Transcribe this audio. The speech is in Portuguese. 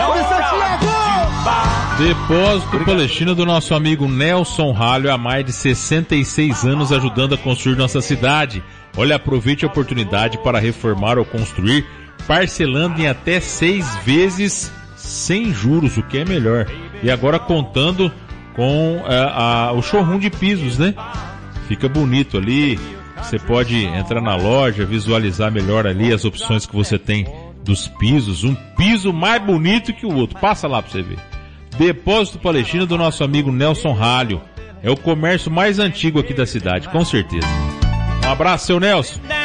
Salve, Santiago! Depósito Palestina do nosso amigo Nelson Ralho, há mais de 66 anos ajudando a construir nossa cidade. Olha, aproveite a oportunidade para reformar ou construir, parcelando em até 6 vezes sem juros, o que é melhor. E agora contando com o showroom de pisos, né? Fica bonito ali, você pode entrar na loja, visualizar melhor ali as opções que você tem dos pisos, um piso mais bonito que o outro. Passa lá pra você ver. Depósito Palestina do nosso amigo Nelson Ralho. É o comércio mais antigo aqui da cidade, com certeza. Um abraço, seu Nelson.